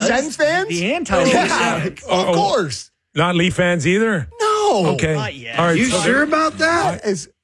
Sens fans? The anti-Leafs fans. Of course. Not Leaf fans either? No. Okay. Not yet. All right. You sure about that?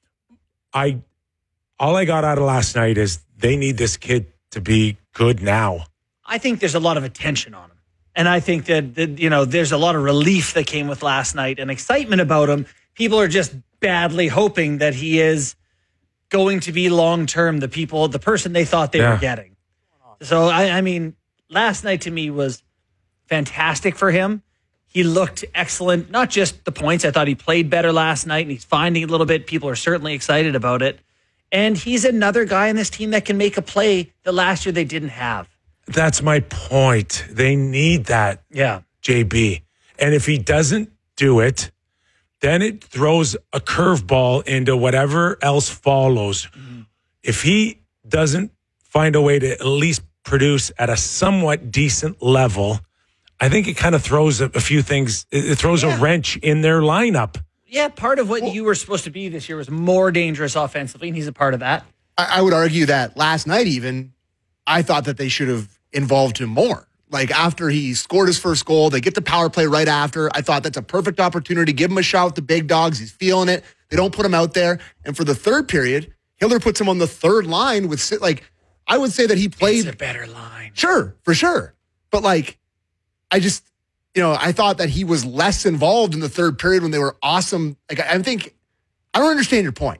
All I got out of last night is they need this kid to be good now. I think there's a lot of attention on him. And I think that there's a lot of relief that came with last night and excitement about him. People are just badly hoping that he is going to be long-term the person they thought they were getting. So, I mean, last night to me was fantastic for him. He looked excellent. Not just the points. I thought he played better last night, and he's finding it a little bit. People are certainly excited about it. And he's another guy in this team that can make a play that last year they didn't have. That's my point. They need that, JB. And if he doesn't do it, then it throws a curveball into whatever else follows. Mm-hmm. If he doesn't find a way to at least produce at a somewhat decent level, I think it kind of throws a few things. It throws a wrench in their lineup. Yeah, part of what you were supposed to be this year was more dangerous offensively, and he's a part of that. I would argue that last night even, I thought that they should have involved him more. Like after he scored his first goal, they get the power play right after. I thought that's a perfect opportunity. Give him a shot with the big dogs. He's feeling it. They don't put him out there. And for the third period, Hiller puts him on the third line with, I would say that he played. It's a better line. Sure, for sure. But I just, I thought that he was less involved in the third period when they were awesome. I don't understand your point.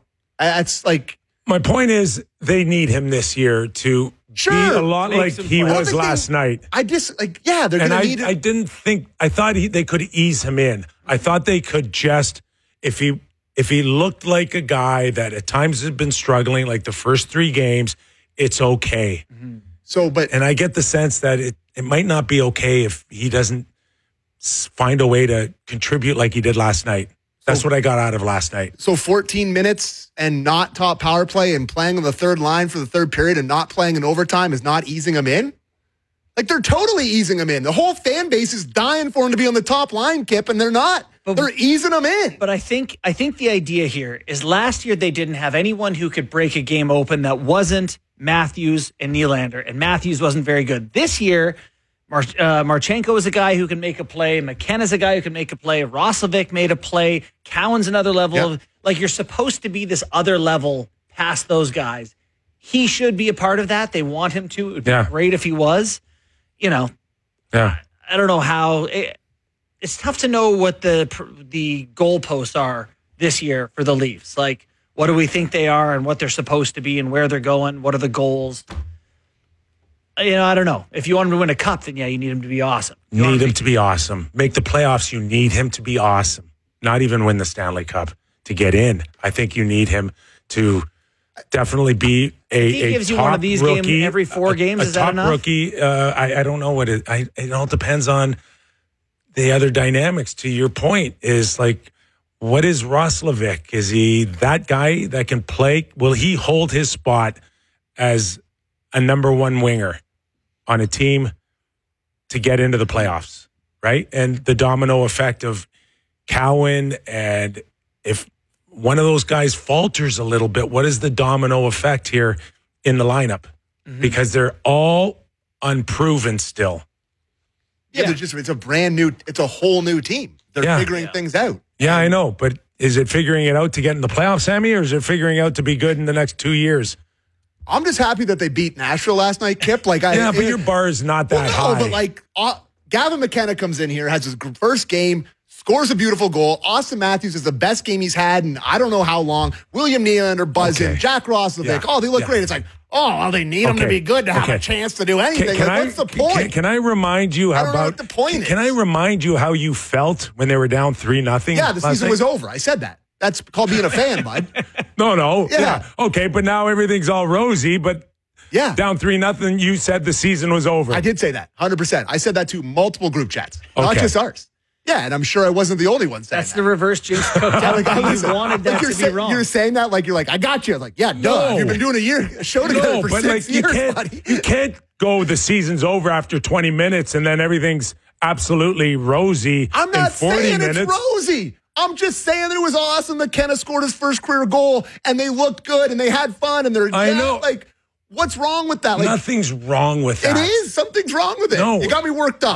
My point is they need him this year to be a lot like he was last night. they're going to need him. I thought they could ease him in. I thought they could just, if he looked like a guy that at times has been struggling, like the first 3 games, it's okay. Mm-hmm. And I get the sense that it might not be okay if he doesn't find a way to contribute like he did last night. That's what I got out of last night. So 14 minutes and not top power play and playing on the third line for the third period and not playing in overtime is not easing him in? They're totally easing him in. The whole fan base is dying for him to be on the top line, Kip, and they're not. They're easing him in. But I think the idea here is last year they didn't have anyone who could break a game open that wasn't Matthews and Nylander, and Matthews wasn't very good. This year, Marchenko is a guy who can make a play. McKenna's a guy who can make a play. Roslovic made a play. Cowan's another level. You're supposed to be this other level past those guys. He should be a part of that. They want him to. It would be great if he was. I don't know how. It's tough to know what the goalposts are this year for the Leafs. What do we think they are and what they're supposed to be and where they're going? What are the goals? I don't know. If you want him to win a cup, then you need him to be awesome. Need him to be awesome. Make the playoffs, you need him to be awesome. Not even win the Stanley Cup to get in. I think you need him to definitely be he gives you one of these rookie, games every 4 games. Is that enough? Rookie. I don't know what it all depends on the other dynamics. To your point is what is Roslovic? Is he that guy that can play? Will he hold his spot as a number 1 winger on a team to get into the playoffs, right? And the domino effect of Cowan, and if one of those guys falters a little bit, what is the domino effect here in the lineup? Mm-hmm. Because they're all unproven still. Yeah, it's a whole new team. They're figuring things out. Yeah, I know, but is it figuring it out to get in the playoffs, Sammy, or is it figuring out to be good in the next 2 years? I'm just happy that they beat Nashville last night, Kip. But your bar is not that high. But Gavin McKenna comes in here, has his first game, scores a beautiful goal. Austin Matthews is the best game he's had in I don't know how long. William Nylander buzzing. Okay. Jack Roslovic. They look great. It's they need him to be good to have a chance to do anything. What's the point? Can I remind you I don't know what the point is. Can I remind you how you felt when they were down 3-0? Yeah, the season was over. I said that. That's called being a fan, bud. No. Yeah. Okay, but now everything's all rosy, but down 3-0, you said the season was over. I did say that, 100%. I said that to multiple group chats, not just ours. Yeah, and I'm sure I wasn't the only one saying That's the reverse jinx cooked up. You wanted that to be wrong. You're saying that I got you. Duh. You've been doing a show together for 6 years, buddy. You can't go the season's over after 20 minutes and then everything's absolutely rosy. I'm not in 40 saying minutes. It's rosy. I'm just saying that it was awesome that McKenna scored his first career goal and they looked good and they had fun and I know. What's wrong with that? Nothing's wrong with that. It is. Something's wrong with it. No. You got me worked up.